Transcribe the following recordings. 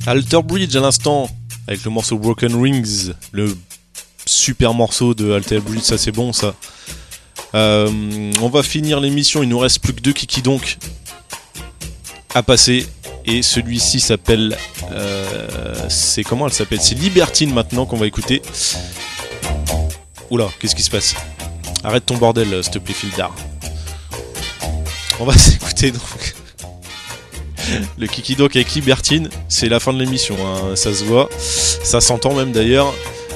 Alter Bridge à l'instant, avec le morceau Broken Rings, le super morceau de Alter Bridge, ça c'est bon ça. On va finir l'émission, il nous reste plus que 2 Kiki donc à passer. Et celui-ci s'appelle... c'est comment elle s'appelle ? C'est Libertine maintenant qu'on va écouter. Oula, qu'est-ce qui se passe ? Arrête ton bordel, s'il te plaît, Fildar. On va s'écouter donc le Kiki donc avec Libertine. C'est la fin de l'émission, hein, ça se voit. Ça s'entend même d'ailleurs.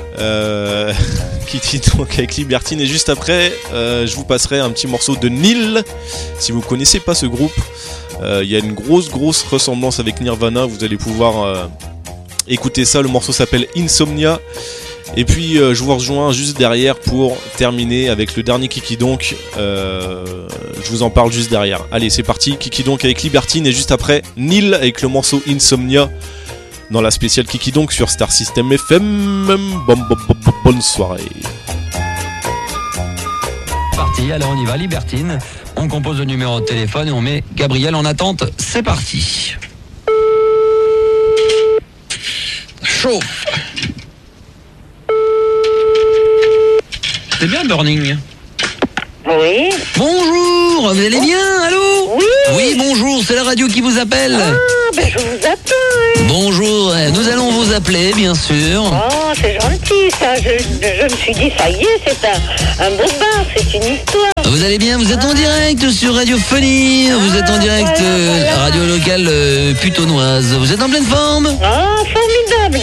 Kiki donc avec Libertine. Et juste après, je vous passerai un petit morceau de Nil. Si vous connaissez pas ce groupe, il y a une grosse ressemblance avec Nirvana. Vous allez pouvoir écouter ça. Le morceau s'appelle Insomnia. Et puis je vous rejoins juste derrière pour terminer avec le dernier Kiki donc. Je vous en parle juste derrière. Allez, c'est parti. Kiki donc avec Libertine. Et juste après, Nil avec le morceau Insomnia. Dans la spéciale Kiki donc sur Star System FM. Bonne soirée. Parti, alors on y va, Libertine. On compose le numéro de téléphone et on met Gabriel en attente. C'est parti. Chauffe. C'est bien Burning. Oui. Bonjour, vous allez bien? Allô? Oui. Oui, bonjour, c'est la radio qui vous appelle. Ah, ben je vous attends. Bonjour, nous allons vous appeler, bien sûr. Oh, c'est gentil, ça. Je me suis dit, ça y est, c'est un beau bar, c'est une histoire. Vous allez bien? Vous êtes en direct sur Radiophonie. Vous êtes en direct voilà. radio locale putonoise. Vous êtes en pleine forme? Ah, formidable.